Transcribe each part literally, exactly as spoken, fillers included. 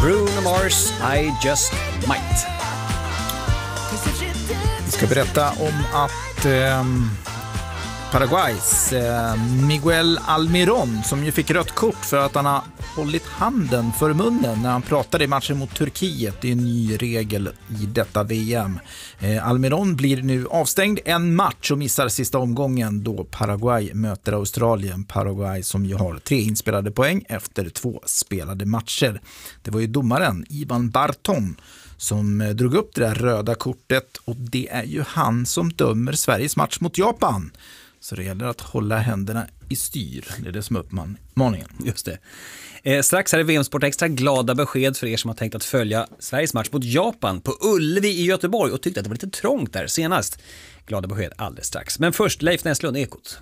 Bruno Mars, I Just Might. Vi ska berätta om att eh, Paraguays eh, Miguel Almirón, som ju fick rött kort för att han har hållit handen för munnen när han pratade i matchen mot Turkiet. Det är en ny regel i detta V M. Eh, Almirón blir nu avstängd en match och missar sista omgången då Paraguay möter Australien. Paraguay som ju har tre inspelade poäng efter två spelade matcher. Det var ju domaren Ivan Barton som drog upp det där röda kortet, och det är ju han som dömer Sveriges match mot Japan. Så det gäller att hålla händerna i styr. Det är det som är uppmaningen. Just det. Eh, strax här är V M Sport Extra glada besked för er som har tänkt att följa Sveriges match mot Japan på Ullevi i Göteborg och tyckte att det var lite trångt där senast. Glada besked alldeles strax. Men först Leif Näslund, Ekot.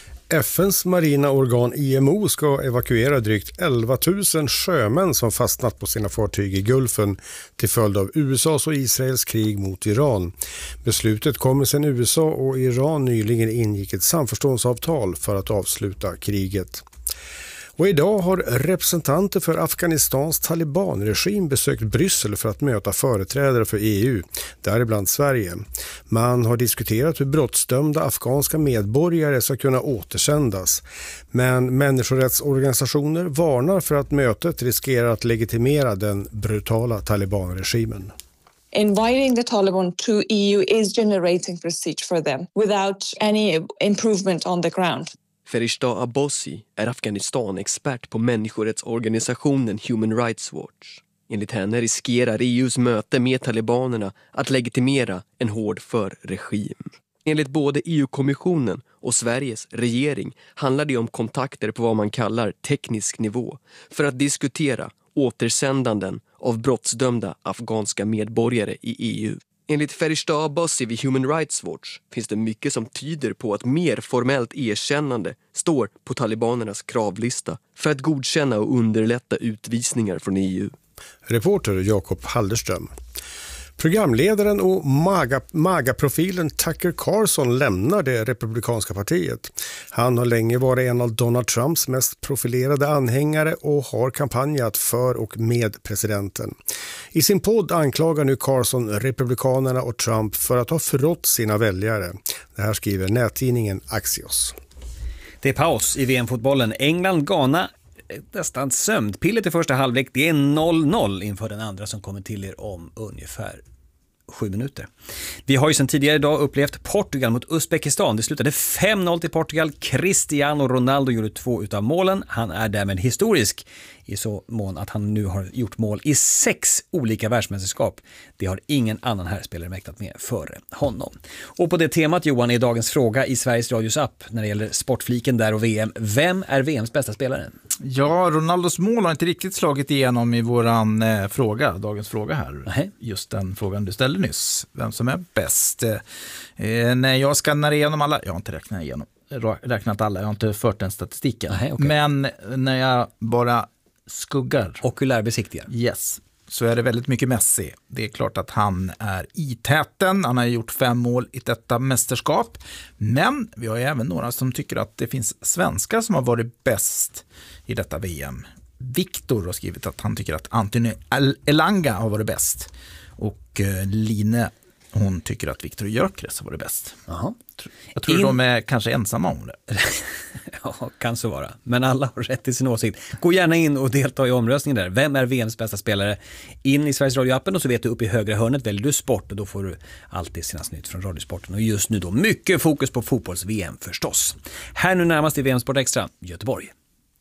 F N:s marina organ I M O ska evakuera drygt elva tusen sjömän som fastnat på sina fartyg i Gulfen till följd av U S A:s och Israels krig mot Iran. Beslutet kommer sedan U S A och Iran nyligen ingick ett samförståndsavtal för att avsluta kriget. Och idag har representanter för Afghanistans talibanregim besökt Bryssel för att möta företrädare för E U, däribland Sverige. Man har diskuterat hur brottsdömda afghanska medborgare ska kunna återsändas. Men människorättsorganisationer varnar för att mötet riskerar att legitimera den brutala talibanregimen. Inviting the Taliban to E U is generating prestige for them without any improvement on the ground. Ferishtah Abbasi är Afghanistan-expert på människorättsorganisationen Human Rights Watch. Enligt henne riskerar E U:s möte med talibanerna att legitimera en hård för-regim. Enligt både E U-kommissionen och Sveriges regering handlar det om kontakter på vad man kallar teknisk nivå för att diskutera återsändanden av brottsdömda afghanska medborgare i E U. Enligt Ferishtah Abbasi vid Human Rights Watch finns det mycket som tyder på att mer formellt erkännande står på talibanernas kravlista för att godkänna och underlätta utvisningar från E U. Reporter Jakob Halderström. Programledaren och maga, magaprofilen Tucker Carlson lämnar det republikanska partiet. Han har länge varit en av Donald Trumps mest profilerade anhängare och har kampanjat för och med presidenten. I sin podd anklagar nu Carlson republikanerna och Trump för att ha förrått sina väljare. Det här skriver nättidningen Axios. Det är paus i V M-fotbollen. England-Ghana, nästan sömnpillet i första halvlek. Det är noll noll inför den andra som kommer till er om ungefär sju minuter. Vi har ju sedan tidigare idag upplevt Portugal mot Uzbekistan. Det slutade fem noll till Portugal. Cristiano Ronaldo gjorde två utav målen. Han är därmed historisk i så mån att han nu har gjort mål i sex olika världsmästerskap. Det har ingen annan herrspelare mäktat med före honom. Och på det temat, Johan, är dagens fråga i Sveriges Radios app när det gäller sportfliken där och V M. Vem är V M:s bästa spelare? Ja, Ronaldos mål har inte riktigt slagit igenom i våran eh, fråga, dagens fråga här. Nej. Just den frågan du ställde nyss. Vem som är bäst. Eh, när jag skannar igenom alla, jag har inte räknat igenom, räknat alla, jag har inte fört den statistiken. Nej, okay. Men när jag bara skuggar. Okulärbesiktigar. Yes. Så är det väldigt mycket Messi. Det är klart att han är i täten. Han har gjort fem mål i detta mästerskap. Men vi har ju även några som tycker att det finns svenskar som har varit bäst i detta V M. Viktor har skrivit att han tycker att Anthony Elanga har varit bäst. Och Line, hon tycker att Viktor Gyökeres har varit bäst. Jaha. Jag tror In... de är kanske ensamma om det. Ja, kan så vara. Men alla har rätt i sin åsikt. Gå gärna in och delta i omröstningen där. Vem är V M:s bästa spelare? In i Sveriges Radio-appen och så vet du upp i högra hörnet väljer du sport och då får du alltid senaste nytt från Radiosporten. Och just nu då mycket fokus på fotbolls-V M förstås. Här nu närmast i V M Sport Extra, Göteborg.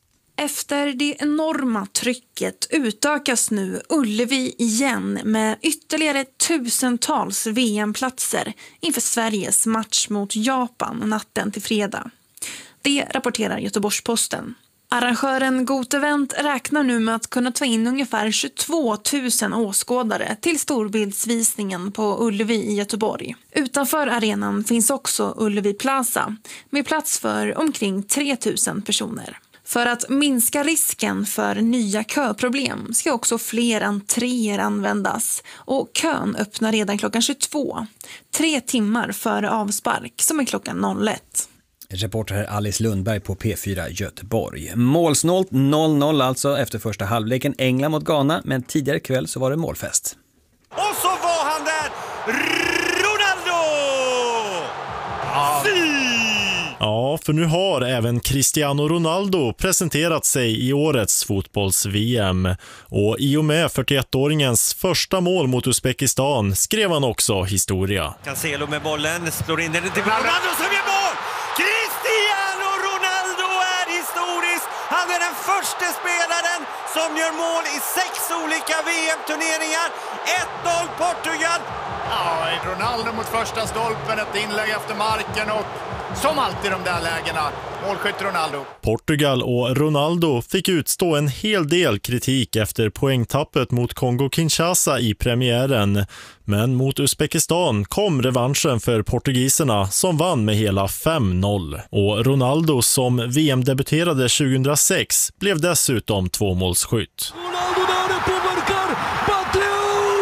Efter det enorma trycket utökas nu Ullevi igen med ytterligare tusentals V M-platser inför Sveriges match mot Japan natten till fredag. Det rapporterar Göteborgs-Posten. Arrangören Gotevent räknar nu med att kunna ta in ungefär tjugotvå tusen åskådare till storbildsvisningen på Ullevi i Göteborg. Utanför arenan finns också Ullevi Plaza med plats för omkring tre tusen personer. För att minska risken för nya köproblem ska också fler entréer användas och kön öppnar redan klockan tjugotvå, tre timmar före avspark som är klockan noll ett. Reporter här Alice Lundberg på P fyra Göteborg. Målsnålt noll noll alltså efter första halvleken. England mot Ghana, men tidigare kväll så var det målfest. Och så var han där! Ronaldo! Ja. Ja, för nu har även Cristiano Ronaldo presenterat sig i årets fotbolls-V M. Och i och med fyrtioettåringens första mål mot Uzbekistan skrev han också historia. Cancelo med bollen, slår in den till Ronaldo som gör mål! Cristiano Ronaldo är historisk! Han är den första spelaren som gör mål i sex olika V M-turneringar. ett noll Portugal! Ja, Ronaldo mot första stolpen, ett inlägg efter marken och som alltid de där lägena, målskytt Ronaldo. Portugal och Ronaldo fick utstå en hel del kritik efter poängtappet mot Kongo-Kinshasa i premiären. Men mot Uzbekistan kom revanschen för portugiserna som vann med hela fem noll. Och Ronaldo som V M-debuterade tjugohundrasex blev dessutom tvåmålsskytt. Ronaldo där uppe påverkar, Patriot!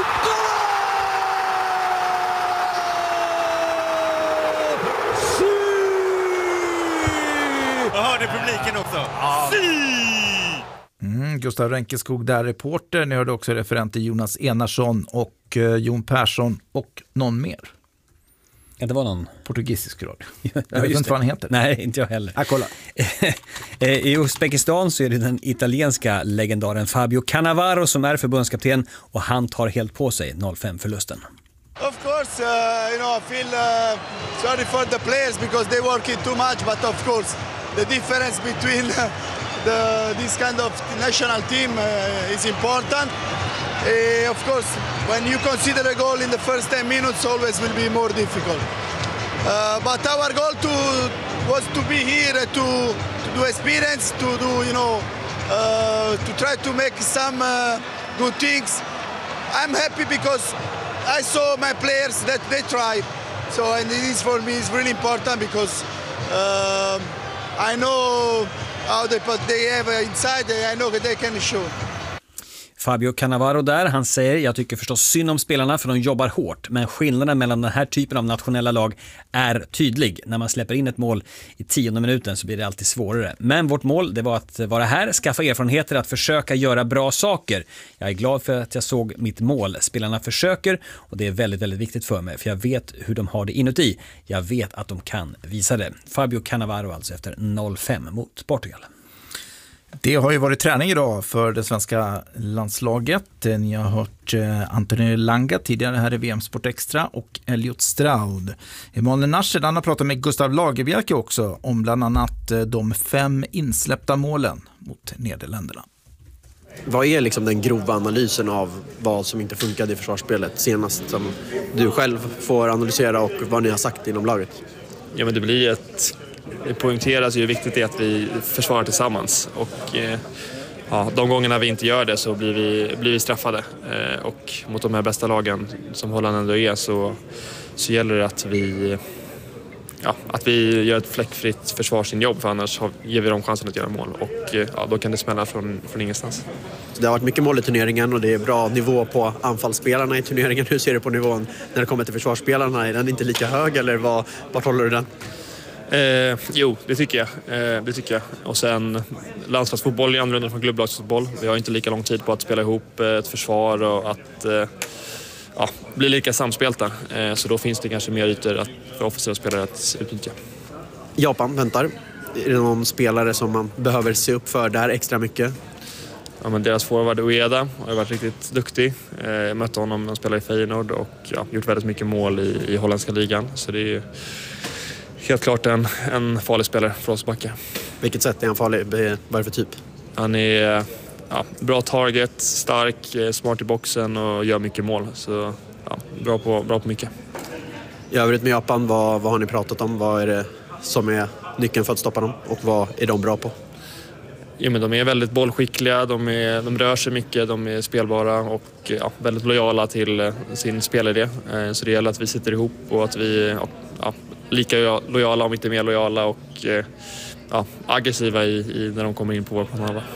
Jag hörde publiken också. Ja. Mm, Gustav Renkeskog där, reporter. Ni hörde också referenter Jonas Enarsson och eh, Jon Persson och någon mer. Ja, det var någon portugisisk radio. Ja, jag vet inte vad han heter. Nej, inte jag heller. Ja, kolla. I Uzbekistan så är det den italienska legendaren Fabio Cannavaro som är förbundskapten och han tar helt på sig noll fem-förlusten. Of course, uh, you know, I feel uh, sorry for the players because they work it too much, but of course, the difference between uh, the this kind of national team uh, is important. Uh, of course, when you consider a goal in the first ten minutes, always will be more difficult. Uh, but our goal to was to be here to to do experience, to do you know, uh, to try to make some uh, good things. I'm happy because I saw my players that they tried, so and it is for me is really important because uh, I know how they but they have inside. I know that they can show. Fabio Cannavaro där, han säger jag tycker förstås synd om spelarna för de jobbar hårt, men skillnaden mellan den här typen av nationella lag är tydlig. När man släpper in ett mål i tionde minuten så blir det alltid svårare. Men vårt mål, det var att vara här, skaffa erfarenheter, att försöka göra bra saker. Jag är glad för att jag såg mitt mål. Spelarna försöker och det är väldigt, väldigt viktigt för mig för jag vet hur de har det inuti. Jag vet att de kan visa det. Fabio Cannavaro alltså efter noll fem mot Portugal. Det har ju varit träning idag för det svenska landslaget. Ni har hört Anthony Langa tidigare här i V M Sport Extra och Elliot Stroud. Emanuel Nasser har pratat med Gustav Lagerbielke också om bland annat de fem insläppta målen mot Nederländerna. Vad är liksom den grova analysen av vad som inte funkade i försvarsspelet senast som du själv får analysera och vad ni har sagt inom laget? Ja, men det blir ett... Det poängteras ju hur viktigt det är att vi försvarar tillsammans och eh, ja, de gångerna vi inte gör det så blir vi, blir vi straffade eh, och mot de här bästa lagen som Holland ändå är så, så gäller det att vi, ja, att vi gör ett fläckfritt försvarsinjobb för annars har, ger vi dem chansen att göra mål och eh, ja, då kan det smälla från, från ingenstans. Det har varit mycket mål i turneringen och det är bra nivå på anfallsspelarna i turneringen. Hur ser du på nivån när det kommer till försvarsspelarna? Är den inte lika hög eller vad, vart håller du den? Eh, jo, det tycker jag. Eh, det tycker jag. Och sen landslagsfotboll är annorlunda från klubblagsfotboll. Vi har inte lika lång tid på att spela ihop ett försvar och att eh, ja, bli lika samspelta. Eh, så då finns det kanske mer ytor att, för offensiva spelare att utnyttja. Japan väntar. Är det någon spelare som man behöver se upp för där extra mycket? Ja, men deras forward Ueda har varit riktigt duktig. Eh, jag mötte honom när han spelade i Feyenoord och ja, gjort väldigt mycket mål i, i holländska ligan. Så det är helt klart en, en farlig spelare för oss backar. Vilket sätt är han farlig? Vad är det för typ? Han är ja, bra target, stark, smart i boxen och gör mycket mål. Så ja, bra, på, bra på mycket. I övrigt med Japan, vad, vad har ni pratat om? Vad är det som är nyckeln för att stoppa dem? Och vad är de bra på? Ja, men de är väldigt bollskickliga, de, är, de rör sig mycket, de är spelbara och ja, väldigt lojala till sin spelidé. Så det gäller att vi sitter ihop och att vi ja, lika lojala om inte mer lojala och ja, aggressiva i, i när de kommer in på vår planhalva.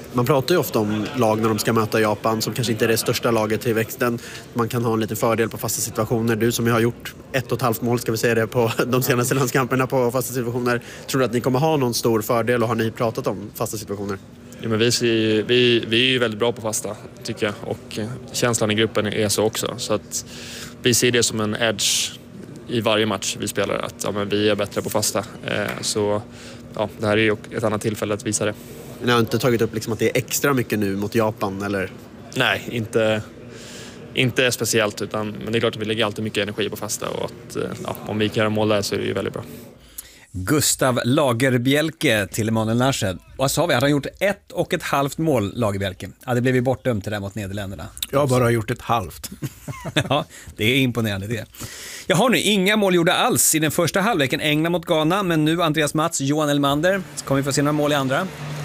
Man pratar ju ofta om lag när de ska möta Japan som kanske inte är det största laget i växten. Man kan ha en liten fördel på fasta situationer. Du som har gjort ett och ett halvt mål, ska vi säga det, på de senaste landskamperna på fasta situationer. Tror du att ni kommer ha någon stor fördel och har ni pratat om fasta situationer? Ja, men vi, ser, vi, vi är ju väldigt bra på fasta, tycker jag. Och känslan i gruppen är så också. Så att vi ser det som en edge i varje match vi spelar. Att ja, men vi är bättre på fasta. Eh, så ja, det här är ju ett annat tillfälle att visa det. Ni har inte tagit upp liksom att det är extra mycket nu mot Japan, eller? Nej, inte, inte speciellt. Utan, men det är klart att vi lägger alltid mycket energi på fasta. Och att, ja, om vi kan göra mål där så är det ju väldigt bra. Gustav Lagerbjälke till Emanuel Narshed. Vad sa vi? Hade han gjort ett och ett halvt mål, Lagerbjälke? Ja, det blev ju bortdömt det där mot Nederländerna. Jag har bara gjort ett halvt. Ja, det är imponerande det. Jag har nu inga mål gjorda alls i den första halvleken. England mot Ghana, men nu Andreas Mats, Johan Elmander. Kommer vi få se några mål i andra?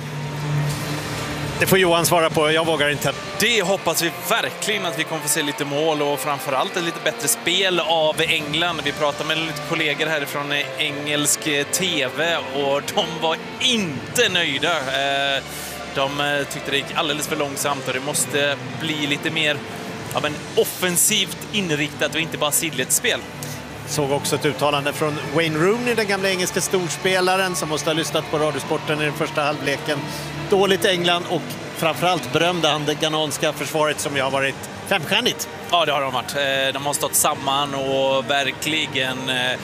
Det får Johan svara på, jag vågar inte. Det hoppas vi verkligen att vi kommer få se lite mål och framförallt ett lite bättre spel av England. Vi pratade med lite kollegor härifrån engelsk tv och de var inte nöjda. De tyckte det gick alldeles för långsamt och det måste bli lite mer av en offensivt inriktat och inte bara sidligt spel. Såg också ett uttalande från Wayne Rooney, den gamla engelska storspelaren som måste ha lyssnat på Radiosporten i den första halvleken. Dåligt England och framförallt berömde han det ghananska försvaret som ju har varit femstjärnigt. Ja, det har de varit. De har stått samman och verkligen...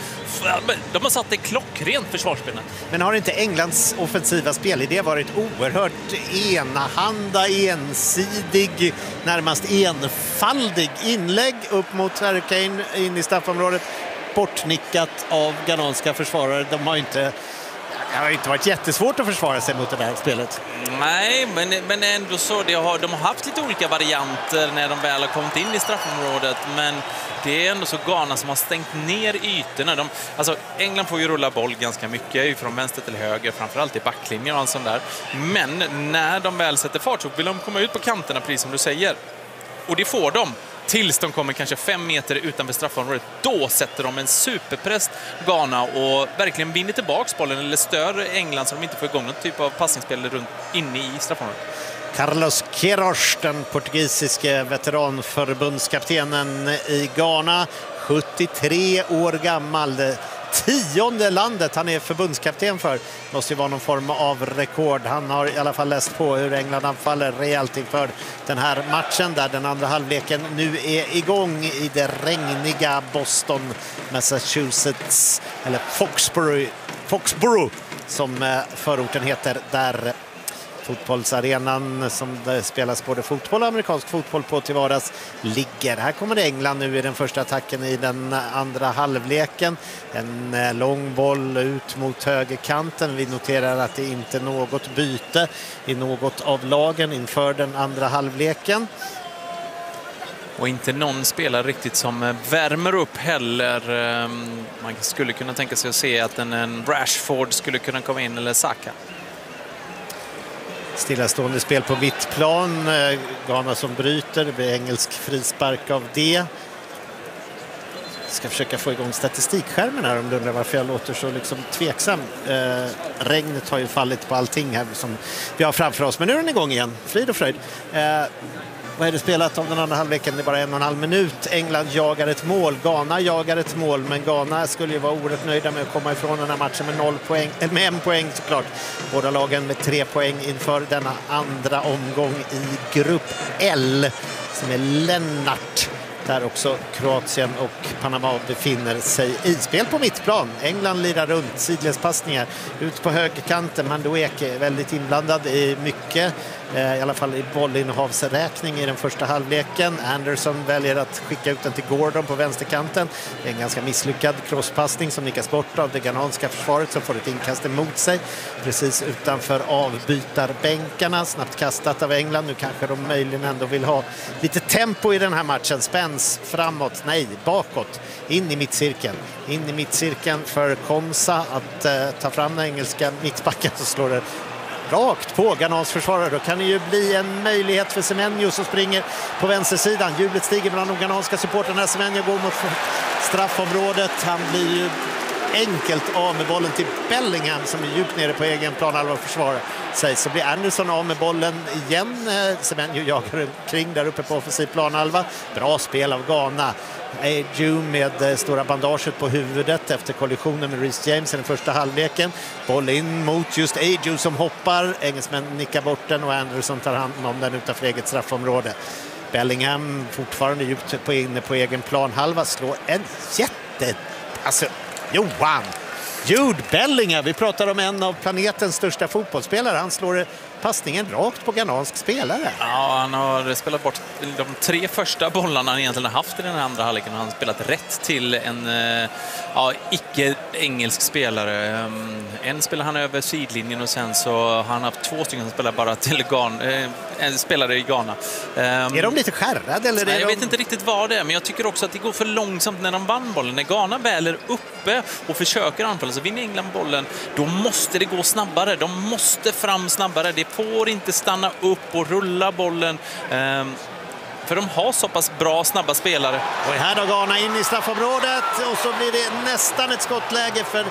De har satt ett klockrent försvarsspel. Men har inte Englands offensiva spelidé varit oerhört enahanda, ensidig, närmast enfaldig? Inlägg upp mot Harry Kane in i straffområdet, bortnickat av ghananska försvarare. De har inte... Det har inte varit jättesvårt att försvara sig mot det här spelet. Nej, men, men ändå så. Det har, de har haft lite olika varianter när de väl har kommit in i straffområdet. Men det är ändå så Ghana som har stängt ner ytorna. De, alltså, England får ju rulla boll ganska mycket från vänster till höger, framförallt i backlinjen och allt sånt där. Men när de väl sätter fart så vill de komma ut på kanterna, precis som du säger. Och det får de. Tills de kommer kanske fem meter utanför straffområdet. Då sätter de en superpress Ghana och verkligen vinner tillbaka bollen eller stör England så de inte får igång någon typ av passningsspel runt inne i straffområdet. Carlos Queiroz, den portugisiske veteranförbundskaptenen i Ghana, sjuttiotre år gammal. Tionde landet han är förbundskapten för. Måste ju vara någon form av rekord. Han har i alla fall läst på hur England anfaller rejält inför den här matchen där den andra halvleken nu är igång i det regniga Boston, Massachusetts, eller Foxborough, Foxborough som förorten heter, där fotbollsarenan som det spelas både fotboll och amerikansk fotboll på till vardags ligger. Här kommer England nu i den första attacken i den andra halvleken. En lång boll ut mot högerkanten. Vi noterar att det inte är något byte i något av lagen inför den andra halvleken. Och inte någon spelare riktigt som värmer upp heller. Man skulle kunna tänka sig att se att en, en Rashford skulle kunna komma in, eller Saka. Stillastående spel på vitt plan. Ghana som bryter. Det blir engelsk frispark av det. Jag ska försöka få igång statistikskärmen här om du undrar varför jag låter så liksom tveksam. Eh, regnet har ju fallit på allting här som vi har framför oss. Men nu är den igång igen. Frid och fröjd. Eh, Vad är det spelat om den andra halvleken? Det är bara en och en halv minut. England jagar ett mål. Ghana jagar ett mål. Men Ghana skulle ju vara oerhört nöjda med att komma ifrån den här matchen med noll poäng. Eller med en poäng såklart. Båda lagen med tre poäng inför denna andra omgång i grupp L. Som är Lennart. Där också Kroatien och Panama befinner sig i. Spel på mittplan. England lirar runt. Sidledspassningar. Ut på högerkanten. Mandueke är väldigt inblandad i mycket. I alla fall i bollinnehavsräkning i den första halvleken. Anderson väljer att skicka ut den till Gordon på vänsterkanten. Det är en ganska misslyckad crosspassning som nickas bort av det ghananska försvaret som får ett inkast emot sig. Precis utanför avbytarbänkarna. Snabbt kastat av England. Nu kanske de möjligen ändå vill ha lite tempo i den här matchen. Spänns framåt. Nej, bakåt. In i mittcirkeln. In i mittcirkeln för Komsa att uh, ta fram den engelska mittbacken, så slår det rakt på Ghanans försvarare. Då kan det ju bli en möjlighet för Semenyo som springer på vänstersidan. Jublet stiger bland de ghananska supporterna. Semenyo går mot straffområdet. Han blir ju enkelt av med bollen till Bellingham som är djupt nere på egen planhalva och försvarar sig. Så blir Anderson av med bollen igen. Semenyo jagar kring där uppe på offensiv planhalva. Bra spel av Ghana. Ayew med stora bandaget på huvudet efter kollisionen med Reece James i den första halvleken. Boll in mot just Ayew som hoppar. Engelsmän nickar bort den och Anderson tar hand om den utanför eget straffområde. Bellingham fortfarande djupt på inne på egen planhalva slår en jätte... Alltså, Johan! Jude Bellingham, vi pratar om en av planetens största fotbollsspelare. Han slår passningen rakt på ghanansk spelare. Ja, han har spelat bort de tre första bollarna han egentligen har haft i den andra halvleken. Han har spelat rätt till en ja, icke-engelsk spelare. En spelar han över sidlinjen och sen så har han haft två stycken som spelar bara till Ghana, äh, spelare i Ghana. Är de lite skärrade? Eller är jag de... vet inte riktigt vad det är, men jag tycker också att det går för långsamt när de vann bollen. När Ghana väl är uppe och försöker anfalla så vinner England bollen. Då måste det gå snabbare. De måste fram snabbare. Det får inte stanna upp och rulla bollen. Ehm, för de har så pass bra, snabba spelare. Och här då Ghana in i straffområdet. Och så blir det nästan ett skottläge för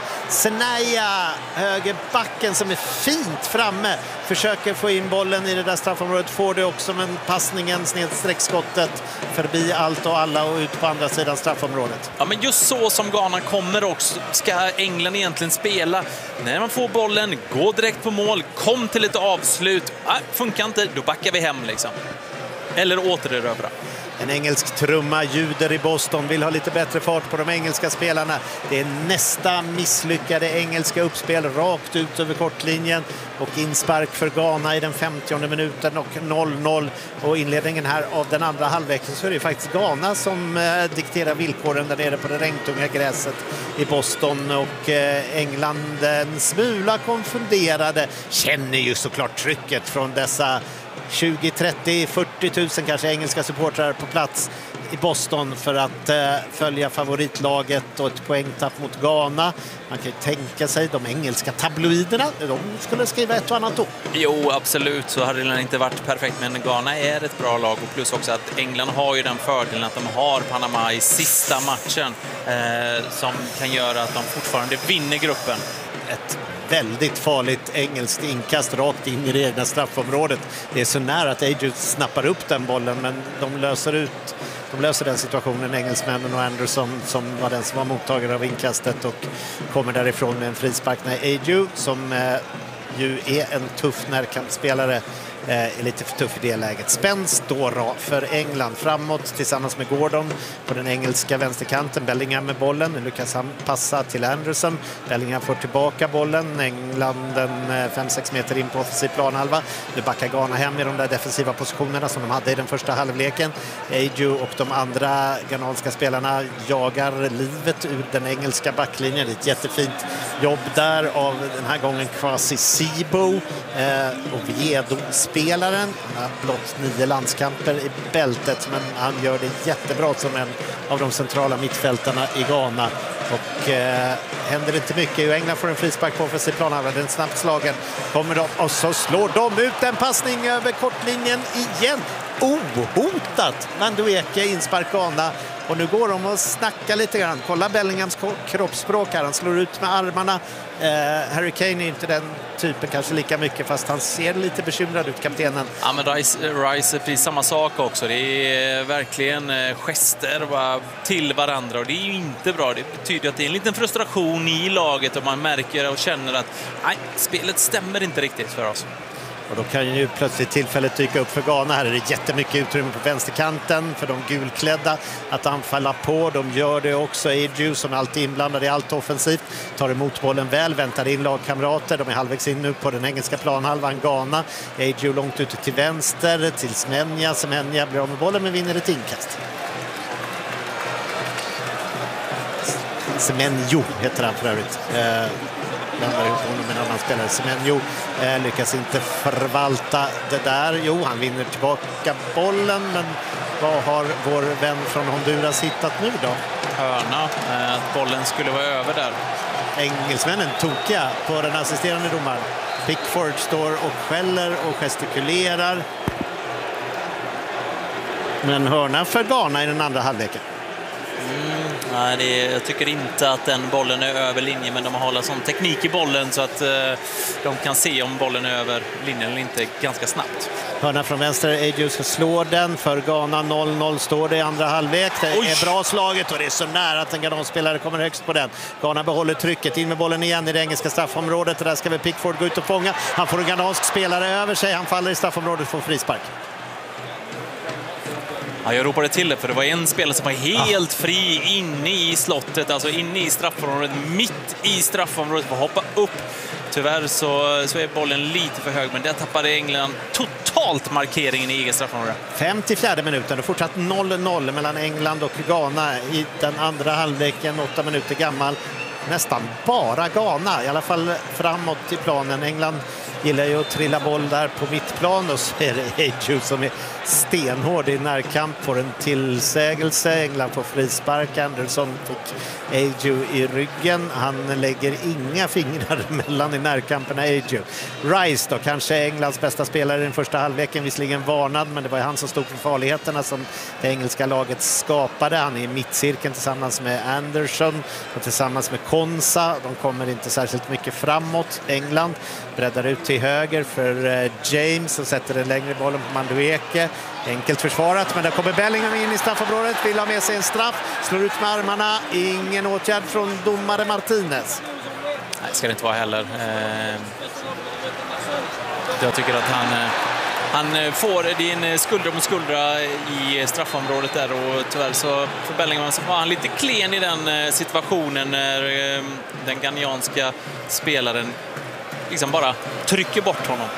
Senaya, högerbacken som är fint framme. Försöker få in bollen i det där straffområdet. Får det också, men passningen snedsträckskottet förbi allt och alla och ut på andra sidan straffområdet. Ja, men just så som Ghana kommer också ska England egentligen spela. När man får bollen, gå direkt på mål, kom till ett avslut. Nej, funkar inte, då backar vi hem liksom. Eller återerövra. En engelsk trumma ljuder i Boston, vill ha lite bättre fart på de engelska spelarna. Det är nästa misslyckade engelska uppspel rakt ut över kortlinjen och inspark för Ghana i den femtionde minuten och noll noll. Och inledningen här av den andra halvleken så är det faktiskt Ghana som eh, dikterar villkoren där nere på det regntunga gräset i Boston, och eh, England en smula konfunderade, känner ju såklart trycket från dessa tjugo, trettio, fyrtio tusen kanske engelska supportrar på plats i Boston för att eh, följa favoritlaget och ett poängtapp mot Ghana. Man kan ju tänka sig de engelska tabloiderna, de skulle skriva ett och annat då. Jo, absolut, så hade det inte varit perfekt, men Ghana är ett bra lag och plus också att England har ju den fördelen att de har Panama i sista matchen eh, som kan göra att de fortfarande vinner gruppen. Ett väldigt farligt engelskt inkast rakt in i det egna straffområdet. Det är så nära att Ayew snappar upp den bollen, men de löser ut de löser den situationen, engelsmännen, och Anderson som var den som var mottagare av inkastet och kommer därifrån med en frispark. När Ayew, som eh, ju är en tuff närkampsspelare, är lite för tuff i det läget. Spänst då för England framåt tillsammans med Gordon på den engelska vänsterkanten. Bellingham med bollen. Nu lyckas han passa till Anderson. Bellingham får tillbaka bollen. England en fem sex meter in på offensiv planhalva. Nu backar Ghana hem i de där defensiva positionerna som de hade i den första halvleken. Ayew och de andra ghananska spelarna jagar livet ur den engelska backlinjen. Det är ett jättefint jobb där av den här gången Kwasi Sibo eh, och Viedo spelaren. Han har blott nio landskamper i bältet, men han gör det jättebra som en av de centrala mittfältarna i Ghana. Och eh, händer inte mycket. England får en frispark på offensiv planhalva. Den snabbt slagen kommer de och så slår de ut en passning över kortlinjen igen. Ohotat. Mandueke inspark Ghana. Och nu går de och snackar lite grann. Kolla Bellinghams kroppsspråk här. Han slår ut med armarna. Eh, Harry Kane är inte den typen kanske lika mycket, fast han ser lite bekymrad ut, kaptenen. Ja, men Rice, Rice är precis samma sak också. Det är verkligen gester va, till varandra och det är ju inte bra. Det betyder att det är en liten frustration i laget och man märker och känner att nej, spelet stämmer inte riktigt för oss. Och då kan ju plötsligt tillfället dyka upp för Ghana. Här är det jättemycket utrymme på vänsterkanten för de gulklädda att anfalla på. De gör det också. Ayew som alltid inblandad i allt offensivt tar emot bollen väl, väntar in lagkamrater. De är halvvägs in nu på den engelska planhalvan. Ghana. Ayew långt ute till vänster till Semenyo. Semenyo blir av med bollen men vinner ett inkast. Semenyo heter han för övrigt. Eh, Lämnar ihop honom med en annan spelare. Semenyo eh, lyckas inte förvalta det där. Jo, han vinner tillbaka bollen, men vad har vår vän från Honduras hittat nu då? Hörna, eh, att bollen skulle vara över där. Engelsmännen tokiga på den assisterande domaren. Pickford står och skäller och gestikulerar. Men hörna för Ghana i den andra halvleken. Mm, nej, det är, jag tycker inte att den bollen är över linjen, men de har sån teknik i bollen så att eh, de kan se om bollen är över linjen eller inte ganska snabbt. Hörna från vänster, Ayew ska slå den för Ghana. noll noll står det i andra halvlek. Det är Oj. bra slaget och det är så nära att en Ghana-spelare kommer högst på den. Ghana behåller trycket, in med bollen igen i det engelska straffområdet. Där ska väl Pickford gå ut och fånga. Han får en ghanansk spelare över sig. Han faller i straffområdet för frispark. Ja, jag ropade till det för det var en spelare som var helt ah. fri inne i slottet, alltså inne i straffområdet, mitt i straffområdet, för att hoppa upp. Tyvärr så, så är bollen lite för hög, men där tappade England totalt markeringen i eget straffområde. femtiofjärde minuten och fortsatt noll noll mellan England och Ghana i den andra halvleken, åtta minuter gammal. Nästan bara Ghana, i alla fall framåt i planen. England gillar ju att trilla boll där på mittplan och så är det Ayew som är stenhård i närkamp, får en tillsägelse. England får frispark. Anderson fick Ayew i ryggen. Han lägger inga fingrar mellan i närkamperna. Ayew. Rice då, kanske Englands bästa spelare i den första halvleken, visserligen varnad, men det var han som stod för farligheterna som det engelska laget skapade. Han är i mittcirkeln tillsammans med Anderson och tillsammans med Konsa. De kommer inte särskilt mycket framåt. England breddar ut till höger för James och sätter den längre bollen på Madueke. Enkelt försvarat, men där kommer Bellingham in i straffområdet, vill ha med sig en straff, slår ut med armarna, ingen åtgärd från domare Martinez. Nej, ska det inte vara heller. Jag tycker att han, han får din skuldra mot skuldra i straffområdet där, och tyvärr så för Bellingham så var han lite klen i den situationen när den ghanianska spelaren liksom bara trycker bort honom.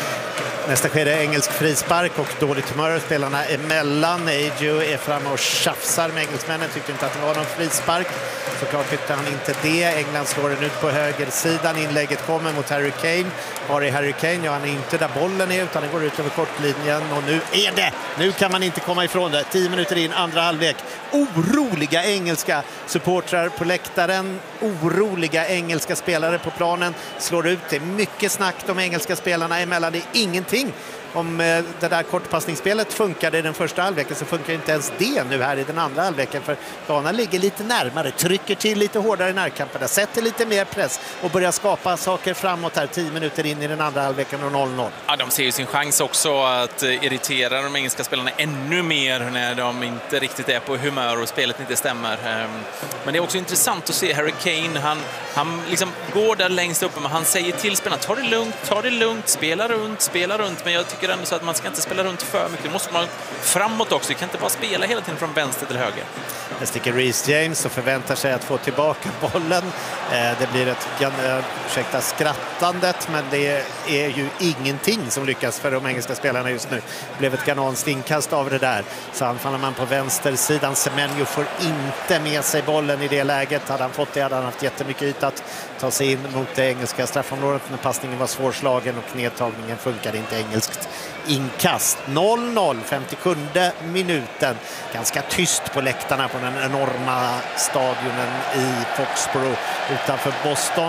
Nästa sker det engelsk frispark och dåligt humör spelarna emellan. Ayew är framme och tjafsar med engelsmännen, tyckte inte att det var någon frispark. Såklart tyckte han inte det. England slår den ut på högersidan. Inlägget kommer mot Harry Kane. Var är Harry Kane? Ja, han är inte där bollen är, utan den går ut över kortlinjen. Och nu är det! Nu kan man inte komma ifrån det. Tio minuter in, andra halvlek. Oroliga engelska supportrar på läktaren. Oroliga engelska spelare på planen. Slår ut. Det är mycket snack de engelska spelarna emellan. Det är ingenting. Om det där kortpassningsspelet funkade i den första halvleken så funkar inte ens det nu här i den andra halvleken, för Ghana ligger lite närmare, trycker till lite hårdare i närkamperna, sätter lite mer press och börjar skapa saker framåt här tio minuter in i den andra halvleken och noll noll. Ja, de ser ju sin chans också att irritera de engelska spelarna ännu mer när de inte riktigt är på humör och spelet inte stämmer. Men det är också intressant att se Harry Kane, han, han liksom går där längst uppe, men han säger till spelarna, ta det lugnt, ta det lugnt, spela runt, spela runt, men jag tycker ändå så att man ska inte spela runt för mycket. Det måste man framåt också. Det kan inte bara spela hela tiden från vänster till höger. Det sticker Reece James och förväntar sig att få tillbaka bollen. Det blir ett, ursäkta skrattandet, men det är ju ingenting som lyckas för de engelska spelarna just nu. Det blev ett gananskt inkast av det där. Så anfaller man på vänstersidan. Semenyo får inte med sig bollen i det läget. Hade han fått det hade han haft jättemycket yta att ta sig in mot det engelska straffområdet, när passningen var svårslagen och nedtagningen funkade inte engelskt inkast. noll noll, femtiosjunde minuten. Ganska tyst på läktarna på den enorma stadionen i Foxborough utanför Boston.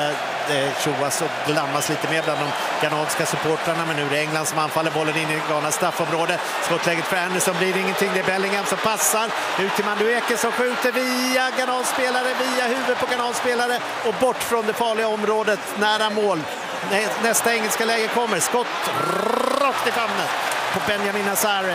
Det tjoas och glammas lite mer bland de ghananska supportrarna, men nu är det England som anfaller bollen in i Ghanas straffområde. Skottläget för Anderson blir ingenting. Det är Bellingham som passar ut till Madueke som skjuter via Ghana-spelare, via huvudet på Ghana-spelare och bort från det farliga området nära mål. Nästa engelska läge kommer. Skott rakt i famnen på Benjamin Hazard,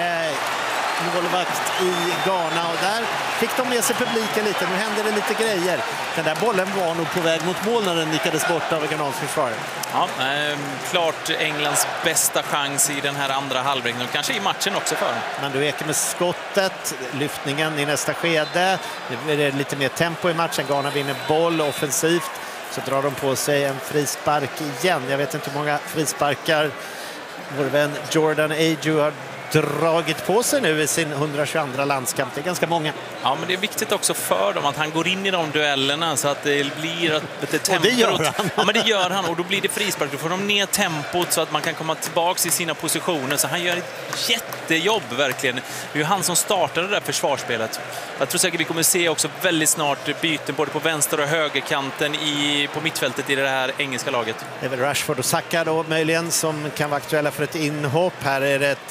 målvakt i Ghana, och där fick de med sig publiken lite. Nu händer det lite grejer. Den där bollen var nog på väg mot mål när den nickades bort av Ghanans försvarare. Ja, eh, klart Englands bästa chans i den här andra halvleken och kanske i matchen också för. Men du ekar med skottet, lyftningen i nästa skede. Det är lite mer tempo i matchen. Ghana vinner boll offensivt. Så drar de på sig en frispark igen. Jag vet inte hur många frisparkar vår vän Jordan Ayew har dragit på sig nu i sin hundratjugoandra landskamp. Det är ganska många. Ja, men det är viktigt också för dem att han går in i de duellerna så att det blir ett, ett tempo. Och det gör han. Ja, men det gör han, och då blir det frispark. Då får de ner tempot så att man kan komma tillbaka i sina positioner. Så han gör ett jättejobb verkligen. Det är ju han som startade det där försvarsspelet. Jag tror säkert vi kommer se också väldigt snart byten både på vänster och högerkanten i, på mittfältet i det här engelska laget. Det är väl Rashford och Saka då möjligen som kan vara aktuella för ett inhopp. Här är det ett nytt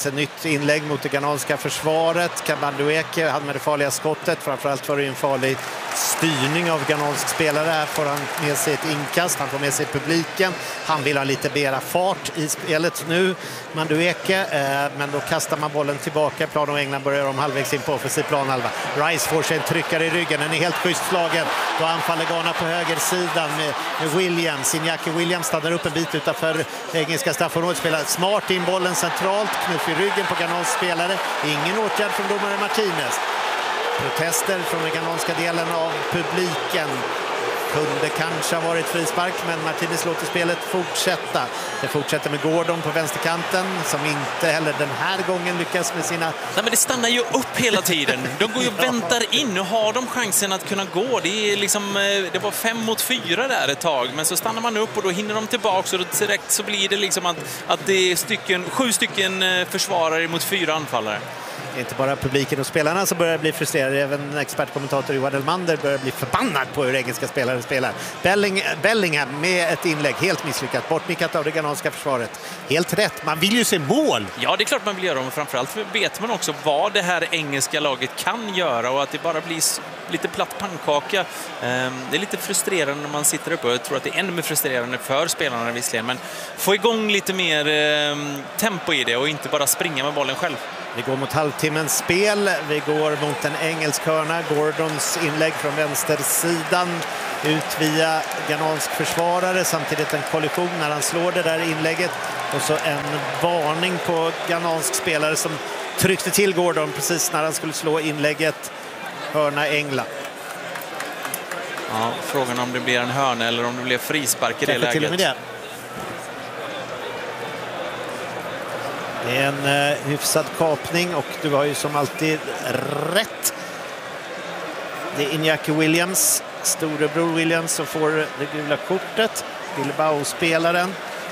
inlägg mot det ghananska försvaret. Kabandueke hade med det farliga skottet. Framförallt var det en farlig styrning av ghanansk spelare. Här får han med sig ett inkast. Han får med sig publiken. Han vill ha lite mera fart i spelet nu, Mandueke. Men då kastar man bollen tillbaka. Plan och England börjar om halvvägs in på offensiv planhalva. Rice får sig en tryckare i ryggen. Den är helt schysst slagen. Då anfaller Ghana på högersidan med, med Williams. Iñaki Williams stannar upp en bit utanför engelska straffområdet. Spelar smart in bollen centralt. Knuff i ryggen på ghanansk spelare. Ingen åtgärd från domare Martinez. Protester från den ghananska delen av publiken. Kunde kanske ha varit frispark, men Martinez låter spelet fortsätta. Det fortsätter med Gordon på vänsterkanten som inte heller den här gången lyckas med sina... Nej, men det stannar ju upp hela tiden. De går ju och väntar in. Nu har de chansen att kunna gå. Det, är liksom, det var fem mot fyra där ett tag, men så stannar man upp och då hinner de tillbaka och direkt så blir det liksom att, att det är stycken, sju stycken försvarare mot fyra anfallare. Inte bara publiken och spelarna som börjar bli frustrerade. Även expertkommentator Johan Elmander börjar bli förbannad på hur engelska spelare spelar. Belling, Bellingham med ett inlägg, helt misslyckat. Bortnickat av det ghananska försvaret. Helt rätt, man vill ju se mål. Ja, det är klart man vill göra, men framförallt vet man också vad det här engelska laget kan göra och att det bara blir lite platt pannkaka. Det är lite frustrerande när man sitter uppe och jag tror att det är ännu mer frustrerande för spelarna visserligen. Men få igång lite mer tempo i det och inte bara springa med bollen själv. Vi går mot halvtimmens spel. Vi går mot en engelsk hörna. Gordons inlägg från vänstersidan ut via ghanansk försvarare. Samtidigt en kollision när han slår det där inlägget. Och så en varning på ghanansk spelare som tryckte till Gordon precis när han skulle slå inlägget. Hörna England. Ja, frågan om det blir en hörna eller om det blir frispark i det läget. Till och med det. Det är en uh, hyfsad kapning och du har ju som alltid rätt. Det är Iñaki Williams, storebror Williams, som får det gula kortet. Bilbao-spelaren.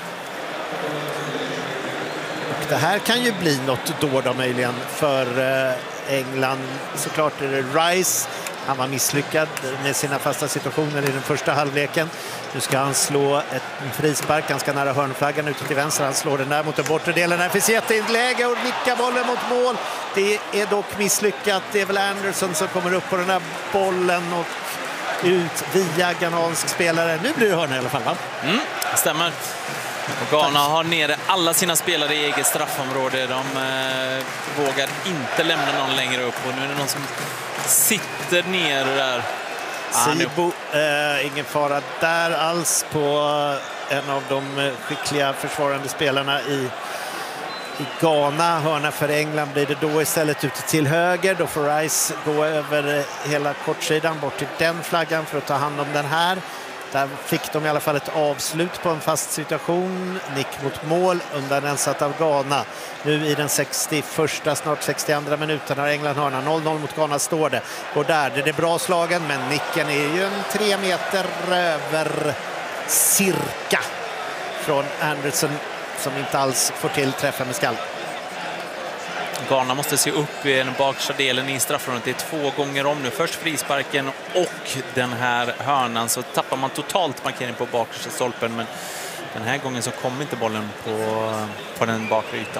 Och det här kan ju bli något då, då möjligen för uh, England. Såklart är det Rice. Han var misslyckad med sina fasta situationer i den första halvleken. Nu ska han slå ett frispark ganska nära hörnflaggan ute till vänster. Han slår den där mot den bortre delen. Här finns jätteinläge och nickar bollen mot mål. Det är dock misslyckat. Det är väl Anderson som kommer upp på den här bollen och ut via ghanansk spelare. Nu blir det hörna i alla fall, va? Mm, stämmer. Och Ghana har nere alla sina spelare i eget straffområde. De eh, vågar inte lämna någon längre upp. Och nu är det någon som sitter ner där. Sibo, eh, ingen fara där alls på en av de skickliga försvarande spelarna i, i Ghana. Hörna för England blir det då istället ute till höger. Då får Rice gå över hela kortsidan bort till den flaggan för att ta hand om den här. Där fick de i alla fall ett avslut på en fast situation. Nick mot mål, undanrensat av Ghana. Nu i den sextioförsta, snart sextioandra minuten har England hörna. noll noll mot Ghana står det. Och där, det är bra slagen, men nicken är ju en tre meter över cirka från Anderson som inte alls får till träffen med skall. Ghana måste se upp i den baksta delen i straffområdet. Det är två gånger om nu. Först frisparken och den här hörnan, så tappar man totalt markering på bakersta stolpen. Men den här gången så kommer inte bollen på, på den bakre ytan.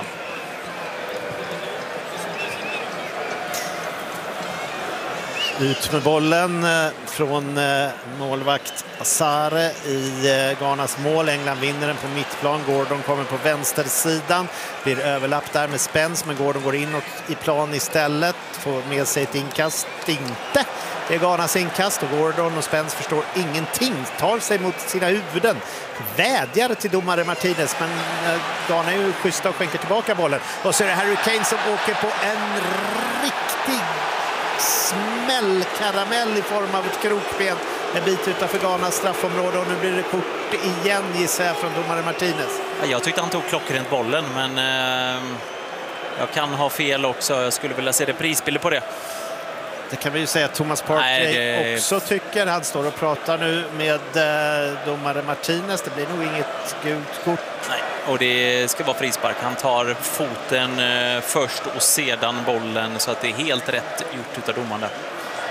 Ut med bollen från målvakt Asare i Ghanas mål. England vinner den på mittplan. Gordon kommer på vänstersidan. Blir överlapp där med Spence, men Gordon går inåt i plan istället. Får med sig ett inkast. Inte. Det är Ghanas inkast och Gordon och Spence förstår ingenting. Tar sig mot sina huvuden. Vädjar till domare Martinez, men Ghana är ju schyssta och skänker tillbaka bollen. Och så är det Harry Kane som åker på en riktig smällkaramell i form av ett krokben en bit utanför Ghanas straffområde, och nu blir det kort igen, gissar jag, från domare Martinez. Jag tyckte han tog klockrent bollen, men eh, jag kan ha fel också. Jag skulle vilja se reprisbilder på det. Det kan vi ju säga att Thomas Partey det... också tycker. Han står och pratar nu med eh, domare Martinez. Det blir nog inget gult kort. Nej, och det ska vara frispark. Han tar foten eh, först och sedan bollen, så att det är helt rätt gjort utav domaren där.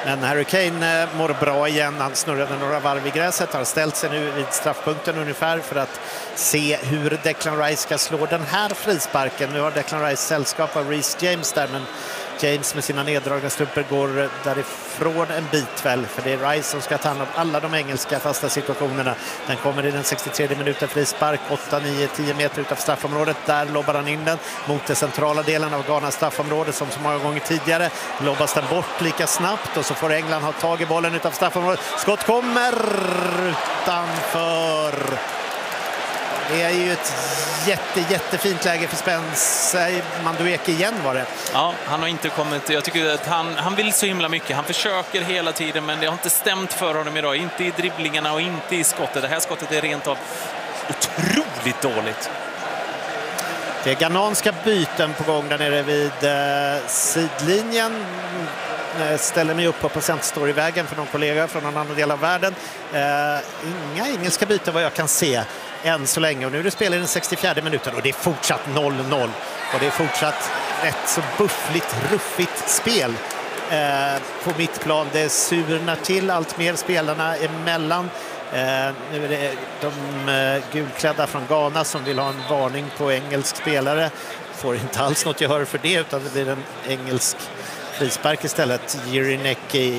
Men Harry Kane mår bra igen. Han snurrade några varv i gräset, har ställt sig nu vid straffpunkten ungefär för att se hur Declan Rice ska slå den här frisparken. Nu har Declan Rice sällskap av Reece James där, men James med sina neddragna strumpor går därifrån en bit väl, för det är Rice som ska ta hand om alla de engelska fasta situationerna. Den kommer i den sextiotredje minuten, frispark åtta, nio, tio meter utanför straffområdet. Där lobbar han in den mot den centrala delen av Ghanas straffområde som så många gånger tidigare. Lobbas den bort lika snabbt och så får England ha tag i bollen utanför straffområdet. Skott kommer utanför. Det är ju ett jätte, jättefint läge för Spencer Madueke igen var det. Ja, han har inte kommit. Jag tycker att han, han vill så himla mycket. Han försöker hela tiden, men det har inte stämt för honom idag. Inte i dribblingarna och inte i skottet. Det här skottet är rent av otroligt dåligt. Det är ghananska byten på gång där nere vid eh, sidlinjen. Jag ställer mig upp på procent står i vägen för någon kollega från en annan del av världen. Eh, inga engelska byten vad jag kan se än så länge, och nu är det spelar i den sextiofjärde minuten och det är fortsatt noll noll och det är fortsatt rätt så buffligt, ruffigt spel eh, på mittplan. Det surnar till allt mer spelarna emellan. Eh, nu är det de eh, gulklädda från Ghana som vill ha en varning på engelsk spelare. Får inte alls något gehör för det, utan det blir en engelsk frispark istället. Jirineki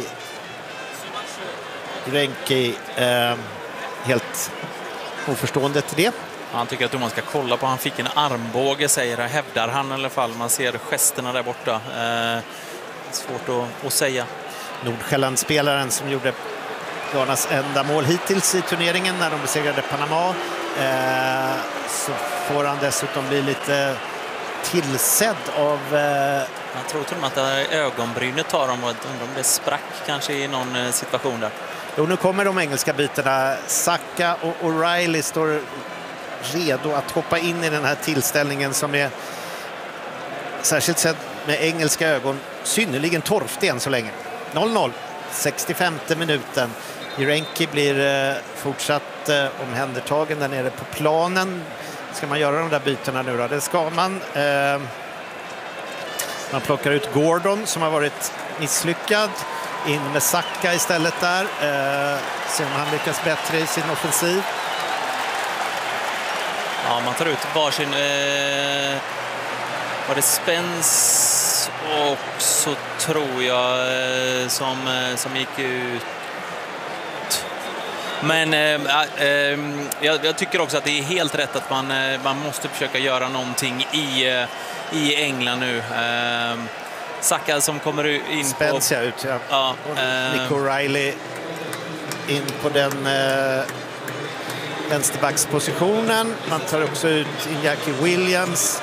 Jirineki eh, helt oförstående till det. Han tycker att man ska kolla på. Han fick en armbåge, säger det. Hävdar han i alla fall. Man ser gesterna där borta. Eh, svårt att, att säga. Nordsjälland-spelaren som gjorde Ghanas enda mål hittills i turneringen när de besegrade Panama. Eh, så får han dessutom bli lite tillsedd av... Eh... Jag tror till och med att ögonbrynet tar dem och undrar om det sprack kanske i någon situation där. Jo, nu kommer de engelska bytena. Saka och O'Reilly står redo att hoppa in i den här tillställningen som är, särskilt sett med engelska ögon, synnerligen torftig än så länge. noll noll, sextiofemte minuten. Jirenki blir eh, fortsatt eh, omhändertagen där nere på planen. Ska man göra de där bytena nu då? Det ska man. Eh, man plockar ut Gordon som har varit misslyckad. In med Saka istället där. Eh, se om han lyckas bättre i sin offensiv. Ja, man tar ut varsin... Eh, var det Spence och så tror jag eh, som, eh, som gick ut. Men eh, eh, jag, jag tycker också att det är helt rätt att man, eh, man måste försöka göra någonting i, eh, i England nu. Eh, Saka som kommer in Spence på... ut, ja. ja eh, Nick O'Reilly in på den eh, vänsterbackspositionen. Man tar också ut Iñaki Williams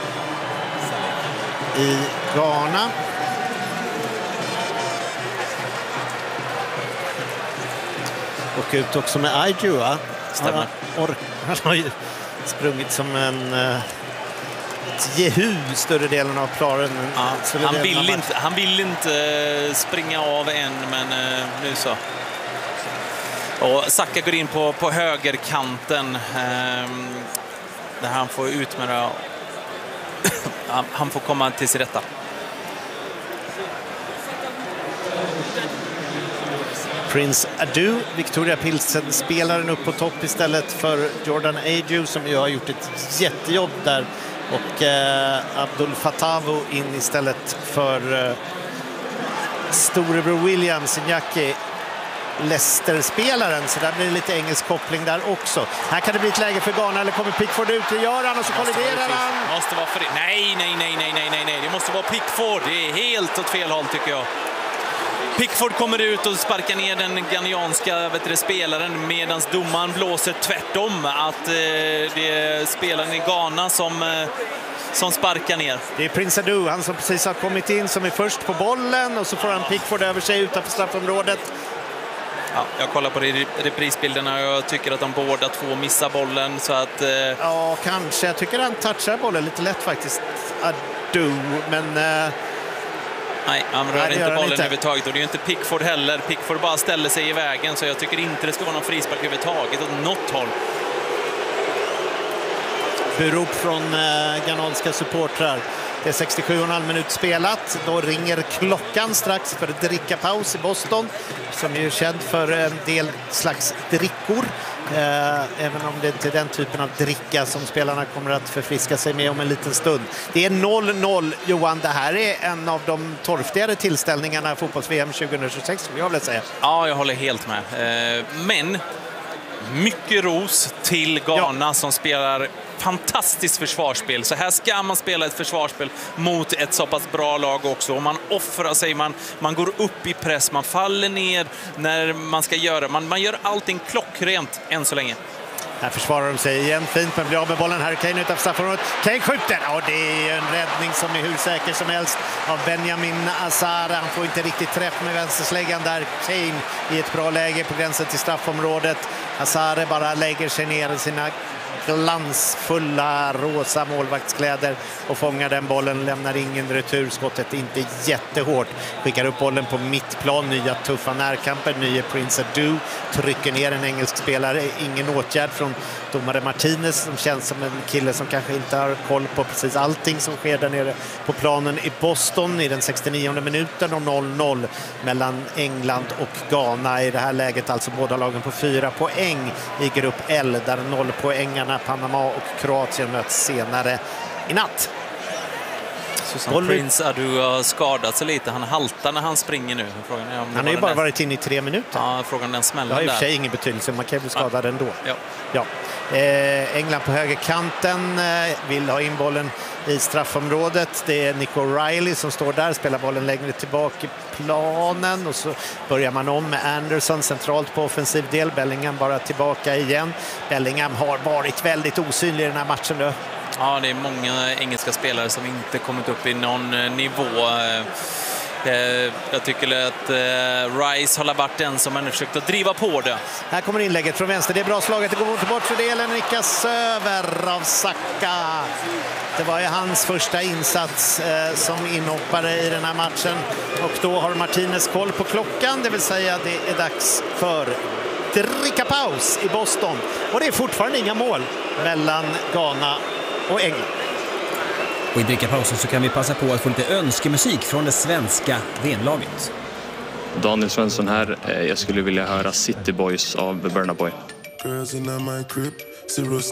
i Ghana. Och ut också med Aidua. Stämmer. Han, han har ju sprungit som en... Eh, Jehu större delen av planen. Ja, han, vill inte, han vill inte springa av än, men nu så. Och Saka går in på, på högerkanten eh, där han får ut med det. Han får komma till sig rätta. Prince Adu, Victoria Pilsen, spelaren upp på topp istället för Jordan Ayew som ju har gjort ett jättejobb där. Och eh, Abdul Fatawu in istället för eh, storebror Williams, Iñaki, Leicester-spelaren. Så där blir det lite engelsk koppling där också. Här kan det bli ett läge för Ghana, eller kommer Pickford ut? Det gör han och så kolliderar han. Måste vara för det. Nej, nej, nej, nej, nej, nej, nej. Det måste vara Pickford. Det är helt åt fel håll tycker jag. Pickford kommer ut och sparkar ner den ghanianska vet du, spelaren medan domaren blåser tvärtom att eh, det är spelaren i Ghana som, eh, som sparkar ner. Det är Prince Adu, han som precis har kommit in, som är först på bollen och så får han Pickford över sig utanför straffområdet. Ja, jag kollar på reprisbilderna och jag tycker att de båda två missar bollen så att... Eh... Ja, kanske. Jag tycker han touchar bollen lite lätt faktiskt, Adu, men... Eh... Nej, han rör Nej, inte bollen överhuvudtaget och det är ju inte Pickford heller. Pickford bara ställer sig i vägen så jag tycker inte det ska vara någon frispark överhuvudtaget åt något håll. burop från eh, ghananska supportrar. Det är sextiosju och en halv minut spelat. Då ringer klockan strax för drickapaus i Boston, som ju är känd för en del slags drickor. Eh, även om det inte är den typen av dricka som spelarna kommer att förfriska sig med om en liten stund. Det är noll noll, Johan. Det här är en av de torftigare tillställningarna i fotbolls-V M tjugohundratjugosex, skulle jag vilja säga. Ja, jag håller helt med. Eh, men mycket ros till Ghana, ja, som spelar fantastiskt försvarsspel. Så här ska man spela ett försvarsspel mot ett så pass bra lag också. Och man offrar sig, man, man går upp i press, man faller ner när man ska göra. Man, man gör allting klockrent än så länge. Här försvarar de sig igen fint, men blir av med bollen. Harry Kane utanför straffområdet. Kane skjuter! Ja, det är en räddning som är hur säker som helst av Benjamin Azara. Han får inte riktigt träff med vänstersläggan där. Kane i ett bra läge på gränsen till straffområdet. Azara bara lägger sig ner i sina glansfulla rosa målvaktskläder och fångar den bollen, lämnar ingen returskottet, inte jättehårt, skickar upp bollen på mittplan, nya tuffa närkamper, nya Prince Adu, trycker ner en engelsk spelare, ingen åtgärd från domare Martinez, som känns som en kille som kanske inte har koll på precis allting som sker där nere på planen i Boston i den sextionionde minuten, och noll noll mellan England och Ghana i det här läget, alltså båda lagen på fyra poäng i grupp L, där nollpoängarna Panama och Kroatien möts senare i natt. Susan Prince Adu har skadat sig lite. Han haltar när han springer nu. Frågan är om han har ju bara där varit inne i tre minuter. Ja, frågan den smällen där. Det har i och för sig ingen betydelse. Man kan bli skadad ja. ändå. Ja. Ja. Eh, England på högerkanten eh, vill ha in bollen i straffområdet. Det är Nick O'Reilly som står där, spelar bollen längre tillbaka i planen, och så börjar man om med Anderson centralt på offensiv del. Bellingham bara tillbaka igen. Bellingham har varit väldigt osynlig i den här matchen nu. Ja, det är många engelska spelare som inte kommit upp i någon nivå. Jag tycker att Rice har varit den som har försökt att driva på det. Här kommer inlägget från vänster. Det är bra slaget. Det går mot bortre delen. Nickas över av Saka. Det var ju hans första insats eh, som inhoppare i den här matchen. Och då har Martinez koll på klockan. Det vill säga det är dags för drickapaus i Boston. Och det är fortfarande inga mål mellan Ghana och England. Och i drickapausen så kan vi passa på att få lite önskemusik från det svenska V M-laget. Daniel Svensson här. Jag skulle vilja höra City Boys av Burna Boy. Girls in my crib, zero